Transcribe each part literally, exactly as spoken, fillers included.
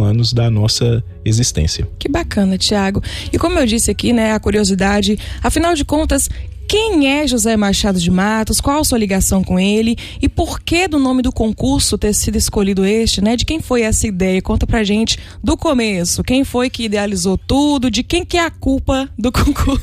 anos da nossa existência. Que bacana, Tiago. E como eu disse aqui, né, a curiosidade, afinal de contas, quem é José Machado de Matos? Qual a sua ligação com ele? E por que do nome do concurso ter sido escolhido este, né? De quem foi essa ideia? Conta pra gente do começo. Quem foi que idealizou tudo? De quem que é a culpa do concurso?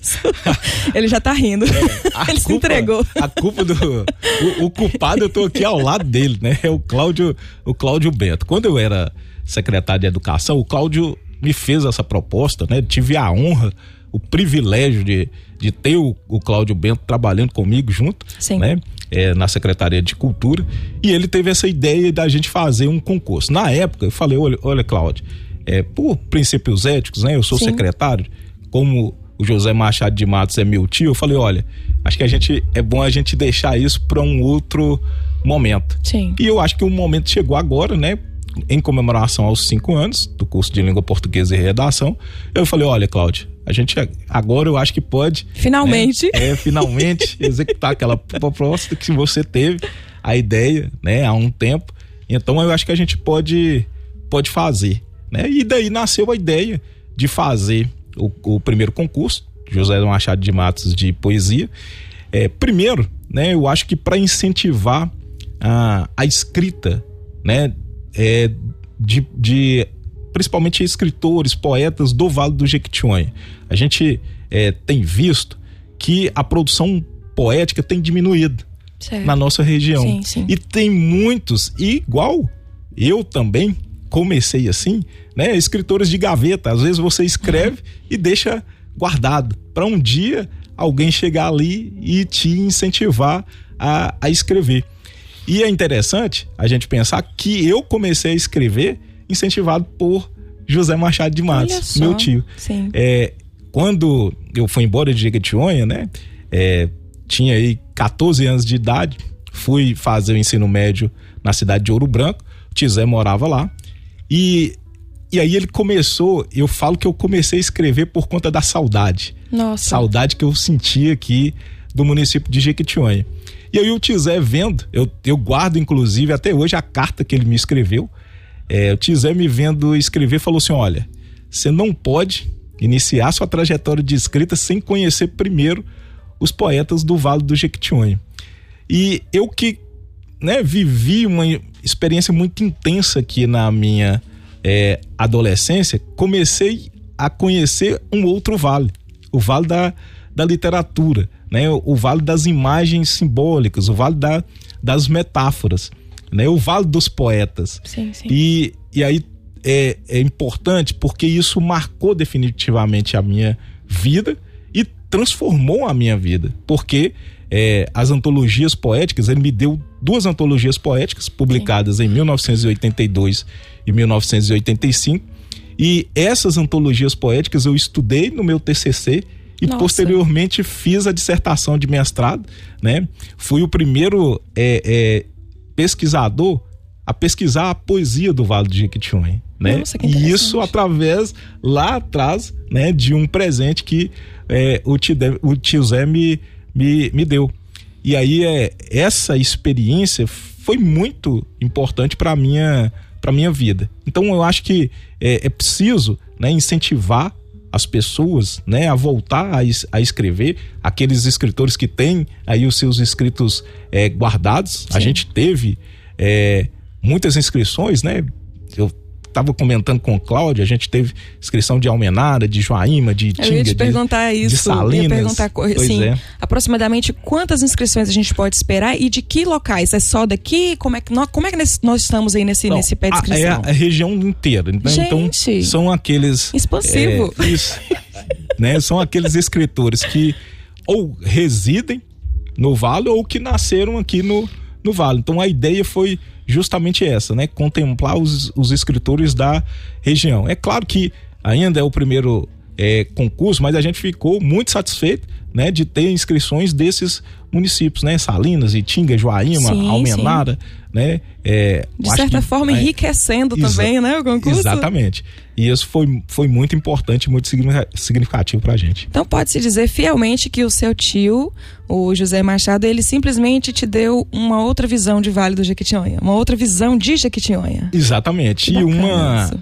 Ele já tá rindo. É, Ele culpa, se entregou. A culpa do... O, o culpado, eu tô aqui ao lado dele, né? É o Cláudio, o Cláudio Bento. Quando eu era secretário de Educação, o Cláudio me fez essa proposta, né? Tive a honra, o privilégio de, de ter o, o Cláudio Bento trabalhando comigo junto, Sim. né? É, na Secretaria de Cultura, e ele teve essa ideia da gente fazer um concurso. Na época, eu falei, olha, olha Cláudio, é, por princípios éticos, né? Eu sou Sim. secretário, como o José Machado de Matos é meu tio, eu falei, olha, acho que a gente, é bom a gente deixar isso para um outro momento. Sim. E eu acho que o momento chegou agora, né? Em comemoração aos cinco anos do curso de Língua Portuguesa e Redação, eu falei, olha, Cláudio, a gente agora eu acho que pode... Finalmente. Né, é, finalmente executar aquela proposta que você teve, a ideia, né, há um tempo. Então eu acho que a gente pode, pode fazer, né? E daí nasceu a ideia de fazer o, o primeiro concurso, José Machado de Matos de Poesia. É, primeiro, né, eu acho que para incentivar a, a escrita, né, É, de, de principalmente escritores, poetas do Vale do Jequitinhonha. A gente é, tem visto que a produção poética tem diminuído certo. Na nossa região. Sim, sim. E tem muitos, igual eu também comecei assim, né? Escritores de gaveta. Às vezes você escreve uhum. e deixa guardado para um dia alguém chegar ali e te incentivar a, a escrever. E é interessante a gente pensar que eu comecei a escrever incentivado por José Machado de Matos, meu tio. Sim. É, quando eu fui embora de Jequitinhonha, né? É, tinha aí catorze anos de idade, fui fazer o ensino médio na cidade de Ouro Branco, o tio Zé morava lá. E, e aí ele começou, eu falo que eu comecei a escrever por conta da saudade. Nossa. Saudade que eu sentia aqui do município de Jequitinhonha. E aí o tio Zé vendo, eu, eu guardo inclusive até hoje a carta que ele me escreveu, é, o tio Zé me vendo escrever falou assim, olha, você não pode iniciar sua trajetória de escrita sem conhecer primeiro os poetas do Vale do Jequitinhonha. E eu que, né, vivi uma experiência muito intensa aqui na minha é, adolescência, comecei a conhecer um outro vale, o Vale da, da Literatura, né, o, o vale das imagens simbólicas, o vale da, das metáforas, né, o vale dos poetas. Sim, sim. E, e aí é, é importante porque isso marcou definitivamente a minha vida e transformou a minha vida, porque é, as antologias poéticas, ele me deu duas antologias poéticas publicadas Sim. em mil novecentos e oitenta e dois e mil novecentos e oitenta e cinco, e essas antologias poéticas eu estudei no meu T C C e Nossa. posteriormente fiz a dissertação de mestrado, né? Fui o primeiro é, é, pesquisador a pesquisar a poesia do Vale do Jequitinhonha, né? Nossa, que e isso através, lá atrás, né, de um presente que é, o, tio, o tio Zé me, me, me deu. E aí é, essa experiência foi muito importante para minha, para minha vida. Então eu acho que é, é preciso, né, incentivar as pessoas, né, a voltar a, a escrever, aqueles escritores que têm aí os seus escritos é, guardados. Sim. A gente teve é, muitas inscrições, né? Eu estava comentando com o Cláudio, a gente teve inscrição de Almenara, de Joaíma, de Tinga, Eu ia te perguntar de, isso, de Salinas. ia perguntar, assim, é. aproximadamente quantas inscrições a gente pode esperar e de que locais? É só daqui? Como é que nós, como é que nós estamos aí nesse, Não, nesse pé de inscrição? É a, a região inteira. Né? Gente, então, são aqueles... expansivo. É, isso, né? São aqueles escritores que ou residem no Vale ou que nasceram aqui no, no Vale. Então a ideia foi justamente essa, né? Contemplar os, os escritores da região. É claro que ainda é o primeiro é, concurso, mas a gente ficou muito satisfeito, né, de ter inscrições desses municípios, né? Salinas, Itinga, Joaíma, sim, Almenara, sim. né? É, de certa que, forma, é, enriquecendo exa- também, né, o concurso? Exatamente. E isso foi, foi muito importante, muito significativo pra gente. Então pode-se dizer fielmente que o seu tio, o José Machado, ele simplesmente te deu uma outra visão de Vale do Jequitinhonha, uma outra visão de Jequitinhonha. Exatamente. E uma,